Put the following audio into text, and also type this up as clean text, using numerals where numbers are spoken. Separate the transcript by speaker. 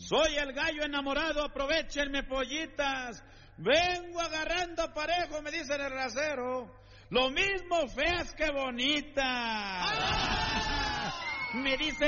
Speaker 1: Soy el gallo enamorado, aprovechenme pollitas. Vengo agarrando parejo, me dice el rasero. Lo mismo feas que bonitas. Me dice